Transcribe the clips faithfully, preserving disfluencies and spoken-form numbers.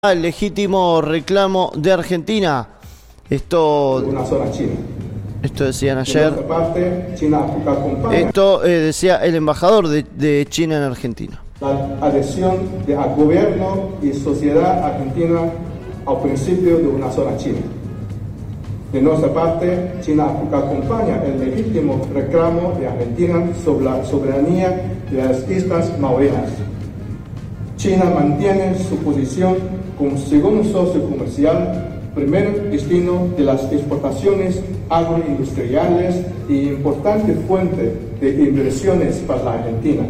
El legítimo reclamo de Argentina. Esto, una zona china. Esto decían ayer. De parte, China esto eh, decía el embajador de, de China en Argentina. La adhesión del gobierno y sociedad argentina al principio de una zona china. De nuestra parte, China acompaña el legítimo reclamo de Argentina sobre la soberanía de las Islas Malvinas. China mantiene su posición como segundo socio comercial, primer destino de las exportaciones agroindustriales y importante fuente de inversiones para la Argentina.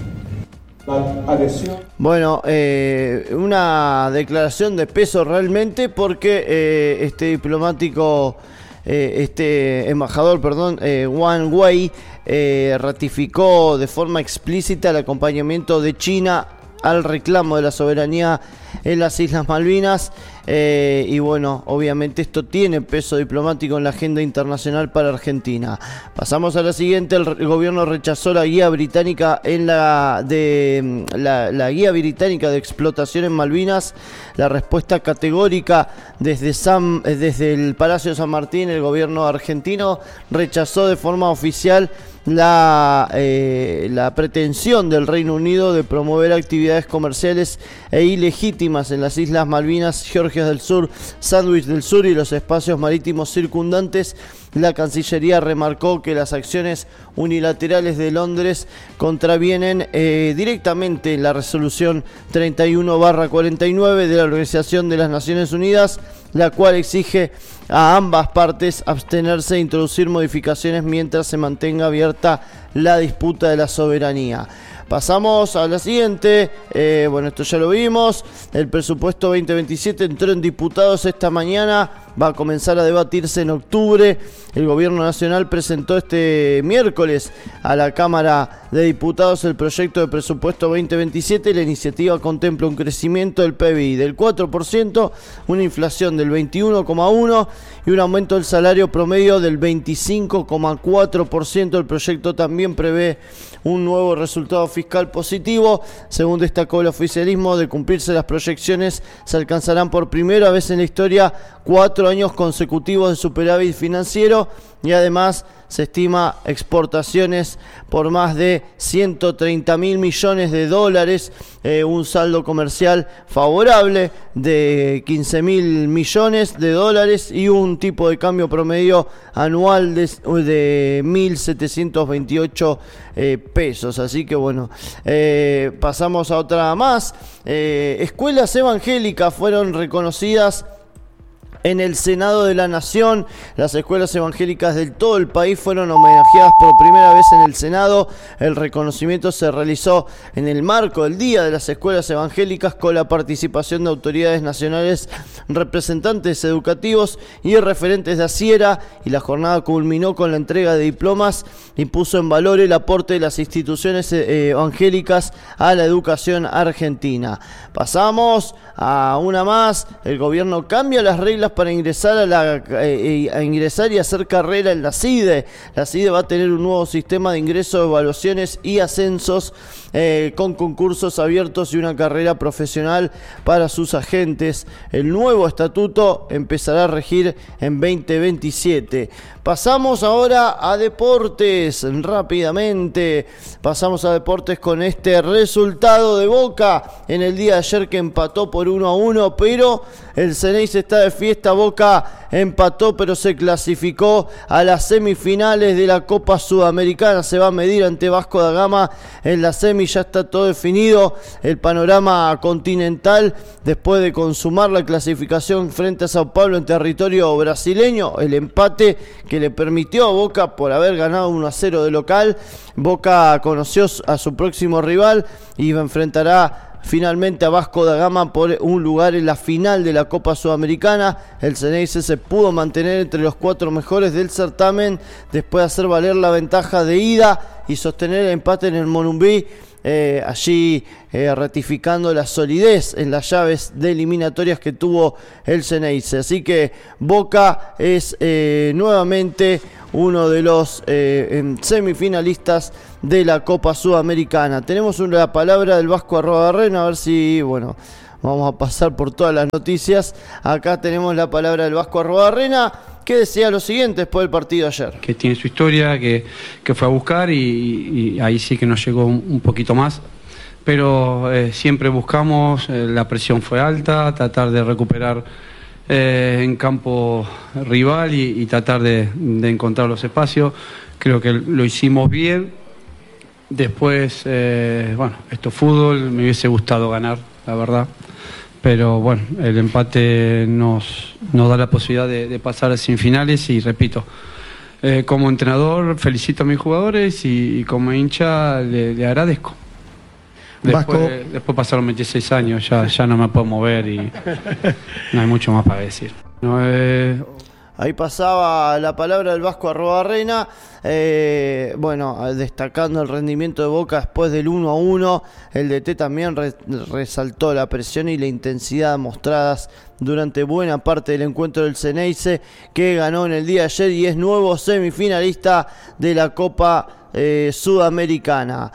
La adhesión... Bueno, eh, una declaración de peso realmente porque eh, este diplomático, eh, este embajador, perdón, eh, Wang Wei, eh, ratificó de forma explícita el acompañamiento de China al reclamo de la soberanía en las Islas Malvinas, eh, y bueno, obviamente esto tiene peso diplomático en la agenda internacional para Argentina. Pasamos a la siguiente. El, el gobierno rechazó la guía británica en la de la, la guía británica de explotación en Malvinas. La respuesta categórica desde San, desde el Palacio de San Martín, el gobierno argentino rechazó de forma oficial La, eh, la pretensión del Reino Unido de promover actividades comerciales e ilegítimas en las Islas Malvinas, Georgias del Sur, Sandwich del Sur y los espacios marítimos circundantes. La Cancillería remarcó que las acciones unilaterales de Londres contravienen eh, directamente la resolución treinta y uno barra cuarenta y nueve de la Organización de las Naciones Unidas, la cual exige a ambas partes abstenerse de introducir modificaciones mientras se mantenga abierta la disputa de la soberanía. Pasamos a la siguiente. Eh, bueno, esto ya lo vimos. El presupuesto veinte veintisiete entró en diputados esta mañana. Va a comenzar a debatirse en octubre. El gobierno nacional presentó este miércoles a la Cámara de Diputados el proyecto de presupuesto veinte veintisiete. La iniciativa contempla un crecimiento del P B I del cuatro por ciento, una inflación del veintiuno coma uno por ciento y un aumento del salario promedio del veinticinco coma cuatro por ciento. El proyecto también prevé un nuevo resultado fiscal positivo. Según destacó el oficialismo, de cumplirse las proyecciones, se alcanzarán por primera vez en la historia cuatro años consecutivos de superávit financiero, y además se estima exportaciones por más de ciento treinta mil millones de dólares, eh, un saldo comercial favorable de quince mil millones de dólares y un tipo de cambio promedio anual de, de mil setecientos veintiocho eh, pesos. Así que bueno, eh, pasamos a otra más. Eh, escuelas evangélicas fueron reconocidas en el Senado de la Nación. Las escuelas evangélicas de todo el país fueron homenajeadas por primera vez en el Senado. El reconocimiento se realizó en el marco del Día de las Escuelas Evangélicas, con la participación de autoridades nacionales, representantes educativos y referentes de ASIERA, y la jornada culminó con la entrega de diplomas y puso en valor el aporte de las instituciones evangélicas a la educación argentina. Pasamos a una más. El gobierno cambia las reglas para ingresar a la eh, a ingresar y hacer carrera en la CIDE. La CIDE va a tener un nuevo sistema de ingreso, evaluaciones y ascensos, eh, con concursos abiertos y una carrera profesional para sus agentes. El nuevo estatuto empezará a regir en veinte veintisiete. Pasamos ahora a deportes, rápidamente. Pasamos a deportes con este resultado de Boca en el día de ayer, que empató por uno a uno, pero el Ceneice está de fiesta. Boca empató, pero se clasificó a las semifinales de la Copa Sudamericana. Se va a medir ante Vasco da Gama en la semi. Ya está todo definido el panorama continental después de consumar la clasificación frente a Sao Paulo en territorio brasileño. El empate que le permitió a Boca, por haber ganado uno a cero de local. Boca conoció a su próximo rival y enfrentará finalmente a Vasco da Gama por un lugar en la final de la Copa Sudamericana. El Ceneice se pudo mantener entre los cuatro mejores del certamen después de hacer valer la ventaja de ida y sostener el empate en el Morumbí. Eh, allí eh, ratificando la solidez en las llaves de eliminatorias que tuvo el Ceneice. Así que Boca es eh, nuevamente uno de los eh, semifinalistas de la Copa Sudamericana. Tenemos una palabra del Vasco Arrobarrena, a ver si, bueno, vamos a pasar por todas las noticias. Acá tenemos la palabra del Vasco Arruabarrena, que decía lo siguiente después del partido ayer. Que tiene su historia, que, que fue a buscar y, y ahí sí que nos llegó un, un poquito más. Pero eh, siempre buscamos, eh, la presión fue alta, tratar de recuperar eh, en campo rival y, y tratar de, de encontrar los espacios. Creo que lo hicimos bien. Después, eh, bueno, esto es fútbol, me hubiese gustado ganar, la verdad. Pero bueno, el empate nos, nos da la posibilidad de, de pasar a semifinales y repito, eh, como entrenador felicito a mis jugadores y, y como hincha le, le agradezco. Después, después pasaron veintiséis años, ya, ya no me puedo mover y no hay mucho más para decir. No, eh... Ahí pasaba la palabra del Vasco Arruabarrena, eh, bueno, destacando el rendimiento de Boca después del uno a uno. El D T también re, resaltó la presión y la intensidad mostradas durante buena parte del encuentro del Ceneice, que ganó en el día de ayer y es nuevo semifinalista de la Copa Eh, Sudamericana.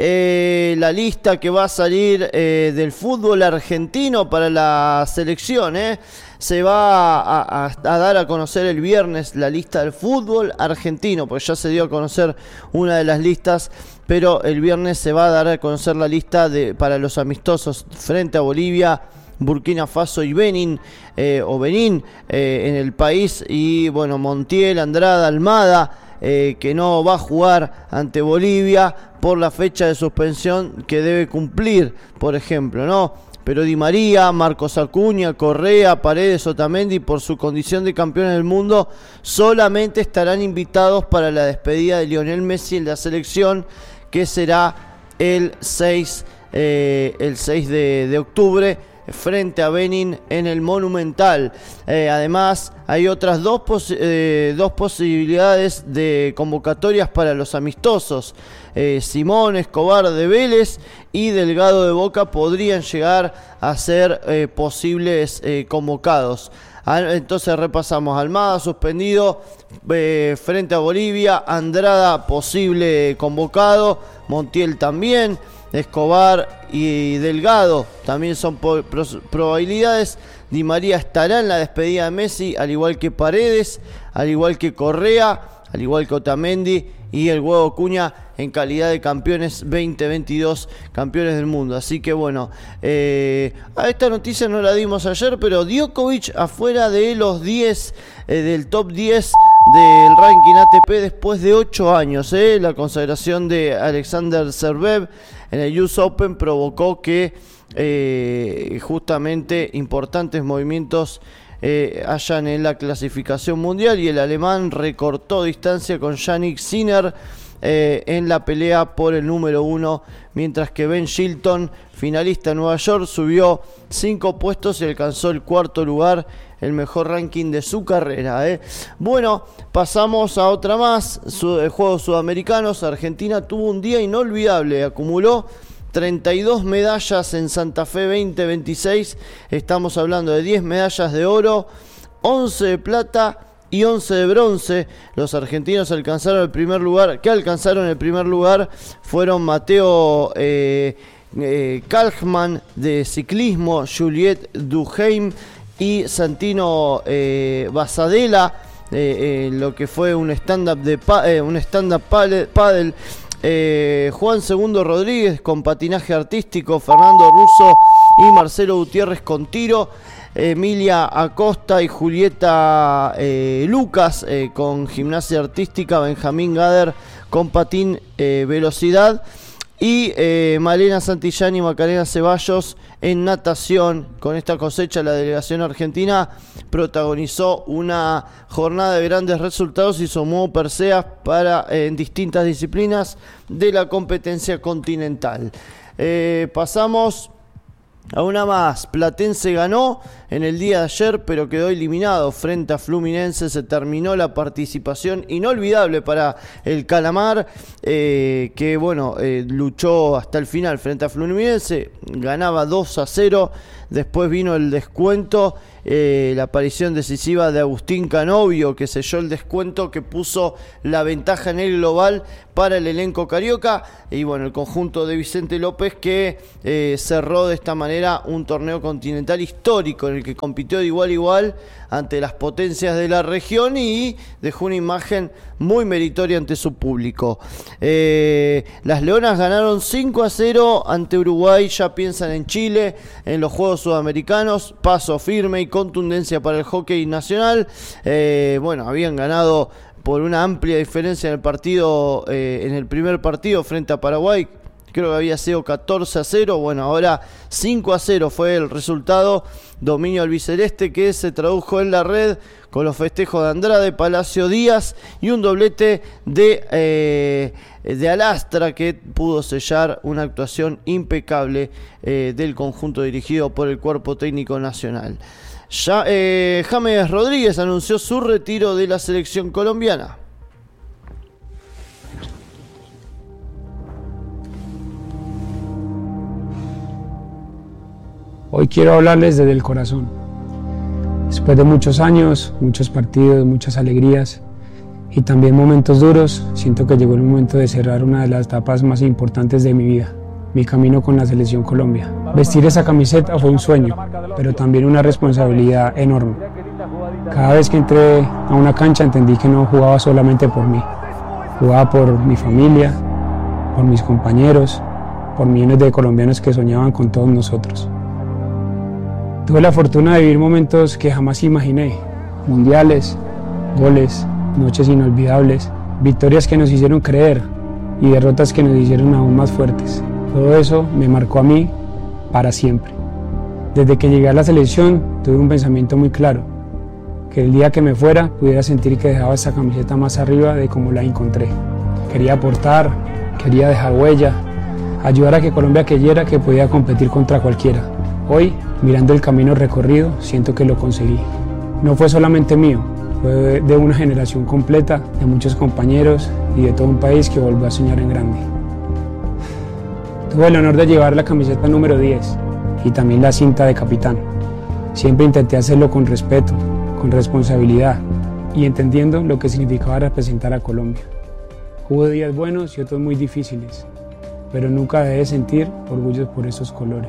Eh, la lista que va a salir eh, del fútbol argentino para la selección, eh, se va a, a, a dar a conocer el viernes la lista del fútbol argentino, porque ya se dio a conocer una de las listas, pero el viernes se va a dar a conocer la lista de, para los amistosos frente a Bolivia, Burkina Faso y Benin, eh, o Benín eh, en el país, y bueno, Montiel, Andrada, Almada, Eh, que no va a jugar ante Bolivia por la fecha de suspensión que debe cumplir, por ejemplo, ¿no? Pero Di María, Marcos Acuña, Correa, Paredes, Otamendi, por su condición de campeones del mundo, solamente estarán invitados para la despedida de Lionel Messi en la selección, que será el seis, eh, el seis de, de octubre, frente a Benin en el Monumental. Eh, además, hay otras dos, pos eh, dos posibilidades de convocatorias para los amistosos. Eh, Simón, Escobar de Vélez y Delgado de Boca podrían llegar a ser eh, posibles eh, convocados. Entonces repasamos: Almada suspendido eh, frente a Bolivia, Andrada posible convocado, Montiel también, Escobar y Delgado también son probabilidades. Di María estará en la despedida de Messi, al igual que Paredes, al igual que Correa, al igual que Otamendi y el Huevo Cuña en calidad de campeones veinte veintidós, campeones del mundo. Así que bueno, eh, a esta noticia no la dimos ayer, pero Djokovic afuera de los diez, eh, del top diez del ranking A T P después de ocho años. Eh. La consagración de Alexander Zverev en el U S Open provocó que eh, justamente importantes movimientos eh, hayan en la clasificación mundial, y el alemán recortó distancia con Jannik Sinner eh, en la pelea por el número uno, mientras que Ben Shelton, finalista en Nueva York, subió cinco puestos y alcanzó el cuarto lugar, el mejor ranking de su carrera. ¿eh? Bueno, pasamos a otra más, su, eh, Juegos Sudamericanos. Argentina tuvo un día inolvidable, acumuló treinta y dos medallas en Santa Fe veinte veintiséis, estamos hablando de diez medallas de oro, once de plata y once de bronce. Los argentinos alcanzaron el primer lugar, que alcanzaron el primer lugar fueron Mateo eh, eh, Kalkman de ciclismo, Juliette Duheim y Santino eh, Basadella, eh, eh, lo que fue un stand-up de pa eh, un stand-up paddle. Eh, Juan Segundo Rodríguez con patinaje artístico, Fernando Russo y Marcelo Gutiérrez con tiro, Emilia Acosta y Julieta eh, Lucas eh, con gimnasia artística, Benjamín Gader con patín eh, velocidad, y eh, Malena Santillán y Macarena Ceballos en natación. Con esta cosecha, la delegación argentina protagonizó una jornada de grandes resultados y sumó preseas para, eh, en distintas disciplinas de la competencia continental. Eh, pasamos a una más. Platense ganó en el día de ayer, pero quedó eliminado frente a Fluminense. Se terminó la participación inolvidable para el Calamar, eh, que bueno, eh, luchó hasta el final frente a Fluminense. Ganaba dos a cero después vino el descuento, eh, la aparición decisiva de Agustín Canovio, que selló el descuento que puso la ventaja en el global para el elenco carioca, y bueno, el conjunto de Vicente López que eh, cerró de esta manera un torneo continental histórico en el que compitió de igual a igual ante las potencias de la región y dejó una imagen muy meritoria ante su público. Eh, las Leonas ganaron cinco a cero ante Uruguay, ya piensan en Chile, en los Juegos Sudamericanos, paso firme y contundencia para el hockey nacional. Eh, bueno, habían ganado por una amplia diferencia en el partido, eh, en el primer partido frente a Paraguay, creo que había sido catorce a cero, bueno, ahora cinco a cero fue el resultado, dominio albiceleste que se tradujo en la red con los festejos de Andrade, Palacio Díaz y un doblete de, eh, de Alastra que pudo sellar una actuación impecable eh, del conjunto dirigido por el Cuerpo Técnico Nacional. Ya, eh, James Rodríguez anunció su retiro de la selección colombiana. Hoy quiero hablarles desde el corazón. Después de muchos años, muchos partidos, muchas alegrías y también momentos duros, siento que llegó el momento de cerrar una de las etapas más importantes de mi vida, mi camino con la Selección Colombia. Vestir esa camiseta fue un sueño, pero también una responsabilidad enorme. Cada vez que entré a una cancha entendí que no jugaba solamente por mí, jugaba por mi familia, por mis compañeros, por millones de colombianos que soñaban con todos nosotros. Tuve la fortuna de vivir momentos que jamás imaginé, mundiales, goles, noches inolvidables, victorias que nos hicieron creer y derrotas que nos hicieron aún más fuertes. Todo eso me marcó a mí para siempre. Desde que llegué a la selección tuve un pensamiento muy claro, que el día que me fuera pudiera sentir que dejaba esa camiseta más arriba de como la encontré. Quería aportar, quería dejar huella, ayudar a que Colombia creyera que podía competir contra cualquiera. Hoy, mirando el camino recorrido, siento que lo conseguí. No fue solamente mío, fue de una generación completa, de muchos compañeros y de todo un país que volvió a soñar en grande. Tuve el honor de llevar la camiseta número diez y también la cinta de capitán. Siempre intenté hacerlo con respeto, con responsabilidad y entendiendo lo que significaba representar a Colombia. Hubo días buenos y otros muy difíciles, pero nunca dejé de sentir orgullo por esos colores.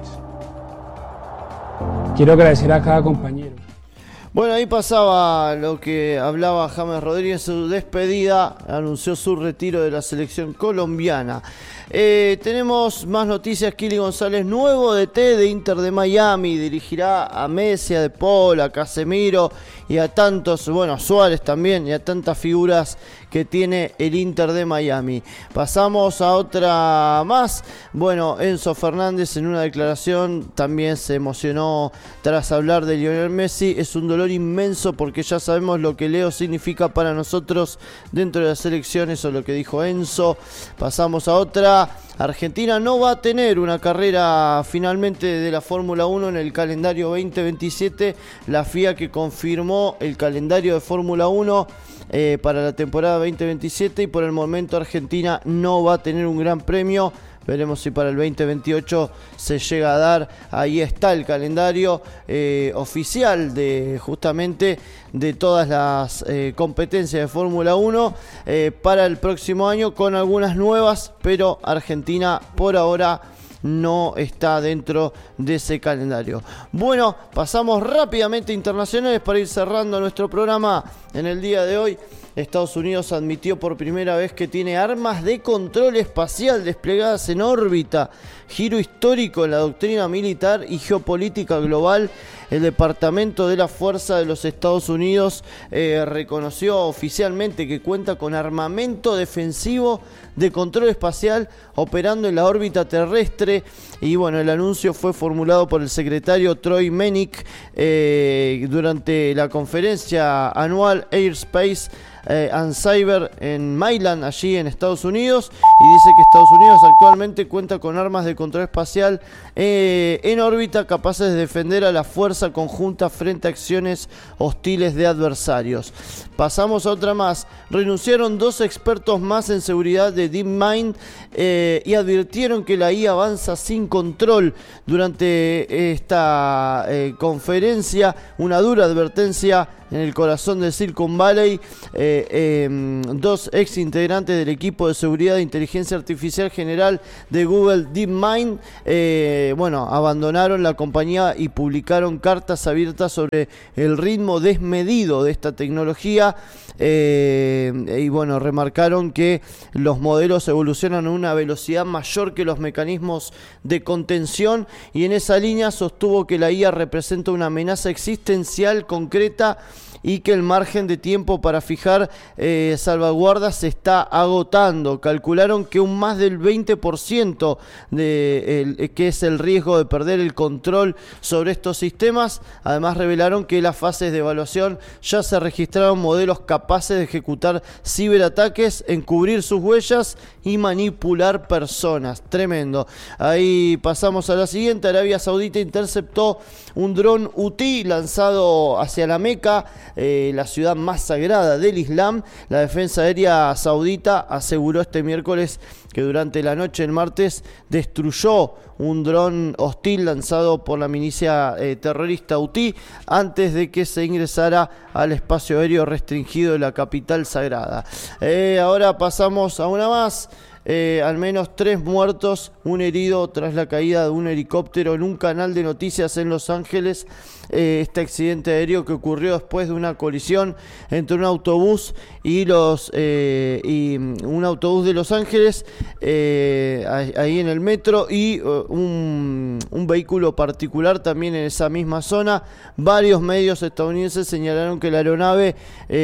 Quiero agradecer a cada compañero. Bueno, ahí pasaba lo que hablaba James Rodríguez, su despedida, anunció su retiro de la selección colombiana. Eh, tenemos más noticias. Kili González, nuevo D T de Inter de Miami, dirigirá a Messi, a De Paul, a Casemiro y a tantos, bueno, a Suárez también, y a tantas figuras que tiene el Inter de Miami. Pasamos a otra más. Bueno, Enzo Fernández en una declaración también se emocionó tras hablar de Lionel Messi. Es un dolor inmenso porque ya sabemos lo que Leo significa para nosotros dentro de las selecciones, o lo que dijo Enzo. Pasamos a otra. Argentina no va a tener una carrera finalmente de la Fórmula uno en el calendario veinte veintisiete. La F I A que confirmó el calendario de Fórmula uno eh, para la temporada veinte veintisiete, y por el momento Argentina no va a tener un gran premio. Veremos si para el veinte veintiocho se llega a dar. Ahí está el calendario eh, oficial de justamente de todas las eh, competencias de Fórmula uno eh, para el próximo año, con algunas nuevas, pero Argentina por ahora no está dentro de ese calendario. Bueno, pasamos rápidamente a internacionales para ir cerrando nuestro programa en el día de hoy. Estados Unidos admitió por primera vez que tiene armas de control espacial desplegadas en órbita. Giro histórico en la doctrina militar y geopolítica global. El Departamento de la Fuerza de los Estados Unidos eh, reconoció oficialmente que cuenta con armamento defensivo de control espacial operando en la órbita terrestre. Y bueno, el anuncio fue formulado por el secretario Troy Mennick eh, durante la conferencia anual Airspace eh, and Cyber en Maryland, allí en Estados Unidos, y dice que Estados Unidos actualmente cuenta con armas de control espacial eh, en órbita capaces de defender a la fuerza conjunta frente a acciones hostiles de adversarios. Pasamos a otra más. Renunciaron dos expertos más en seguridad de DeepMind eh, y advirtieron que la I A avanza sin control. Durante esta eh, conferencia, una dura advertencia en el corazón de Silicon Valley. Eh, eh, dos ex integrantes del equipo de seguridad de inteligencia artificial general de Google, DeepMind, eh, bueno, abandonaron la compañía y publicaron cartas abiertas sobre el ritmo desmedido de esta tecnología. Eh, y bueno, remarcaron que los modelos evolucionan a una velocidad mayor que los mecanismos de contención, y en esa línea sostuvo que la I A representa una amenaza existencial concreta y que el margen de tiempo para fijar eh, salvaguardas se está agotando. Calcularon que un más del veinte por ciento de el, que es el riesgo de perder el control sobre estos sistemas. Además revelaron que en las fases de evaluación ya se registraron modelos capaces de ejecutar ciberataques, encubrir sus huellas y manipular personas. Tremendo. Ahí pasamos a la siguiente. Arabia Saudita interceptó un dron Houthi lanzado hacia la Meca, Eh, la ciudad más sagrada del Islam. La defensa aérea saudita aseguró este miércoles que durante la noche del martes destruyó un dron hostil lanzado por la milicia eh, terrorista Houthi antes de que se ingresara al espacio aéreo restringido de la capital sagrada. Eh, ahora pasamos a una más. Eh, al menos tres muertos, un herido tras la caída de un helicóptero en un canal de noticias en Los Ángeles. Eh, este accidente aéreo que ocurrió después de una colisión entre un autobús y los eh, y un autobús de Los Ángeles eh, ahí en el metro y uh, un, un vehículo particular también en esa misma zona. Varios medios estadounidenses señalaron que la aeronave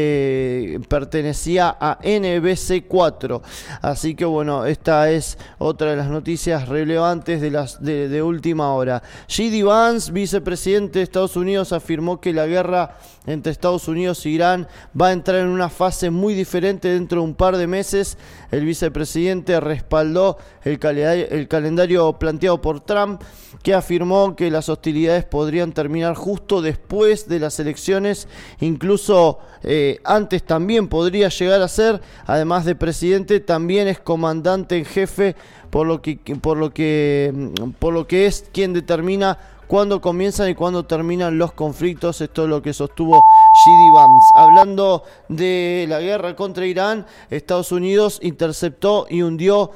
eh, pertenecía a N B C cuatro. Así que bueno, esta es otra de las noticias relevantes de, las, de, de última hora. J D Vance, vicepresidente de Estados Unidos, afirmó que la guerra entre Estados Unidos e Irán va a entrar en una fase muy diferente dentro de un par de meses. El vicepresidente respaldó el calendario, el calendario planteado por Trump, que afirmó que las hostilidades podrían terminar justo después de las elecciones, incluso eh, antes también podría llegar a ser. Además de presidente, también es comandante en jefe, por lo que, por lo que, por lo que es quien determina cuándo comienzan y cuándo terminan los conflictos. Esto es lo que sostuvo J D Vance. Hablando de la guerra contra Irán, Estados Unidos interceptó y hundió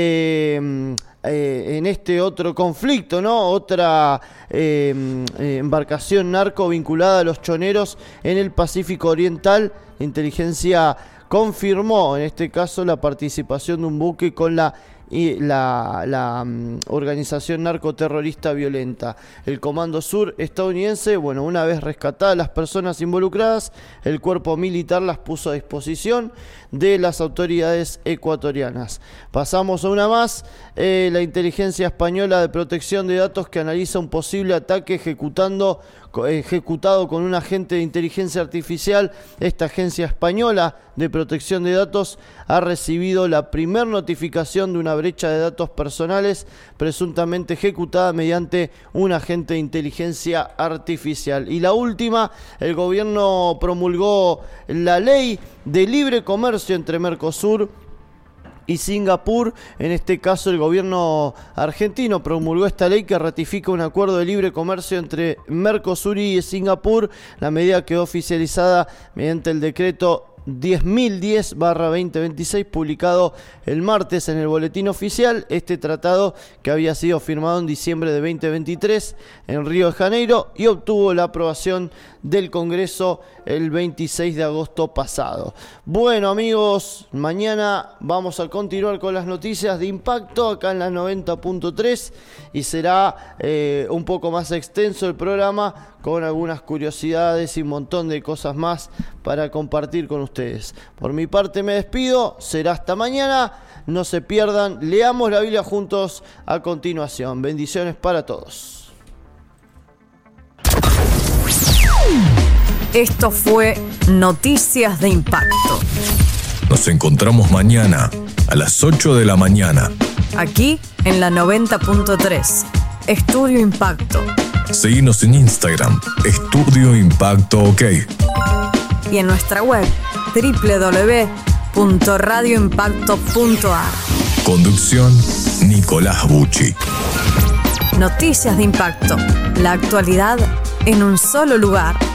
eh, eh, en este otro conflicto, ¿no? Otra eh, embarcación narco vinculada a los choneros en el Pacífico Oriental. La inteligencia confirmó en este caso la participación de un buque con la y la, la um, organización narcoterrorista violenta. El Comando Sur estadounidense, bueno, una vez rescatadas las personas involucradas, el cuerpo militar las puso a disposición de las autoridades ecuatorianas. Pasamos a una más. Eh, la inteligencia española de protección de datos, que analiza un posible ataque ejecutando ejecutado con un agente de inteligencia artificial. Esta agencia española de protección de datos ha recibido la primer notificación de una brecha de datos personales presuntamente ejecutada mediante un agente de inteligencia artificial. Y la última, el gobierno promulgó la ley de libre comercio entre Mercosur y Singapur. En este caso, el gobierno argentino promulgó esta ley que ratifica un acuerdo de libre comercio entre Mercosur y Singapur. La medida quedó oficializada mediante el decreto diez mil diez barra veinte veintiséis, publicado el martes en el boletín oficial. Este tratado, que había sido firmado en diciembre de veinte veintitrés en Río de Janeiro, y obtuvo la aprobación del Congreso el veintiséis de agosto pasado. Bueno, amigos, mañana vamos a continuar con las noticias de impacto acá en la noventa punto tres, y será eh, un poco más extenso el programa, con algunas curiosidades y un montón de cosas más para compartir con ustedes. Por mi parte me despido, será hasta mañana. No se pierdan, leamos la Biblia juntos a continuación. Bendiciones para todos. Esto fue Noticias de Impacto. Nos encontramos mañana a las ocho de la mañana. Aquí en la noventa punto tres. Estudio Impacto. Seguinos en Instagram, Estudio Impacto OK. Y en nuestra web, doble u doble u doble u punto radio impacto punto a r. Conducción, Nicolás Bucci. Noticias de Impacto. La actualidad en un solo lugar.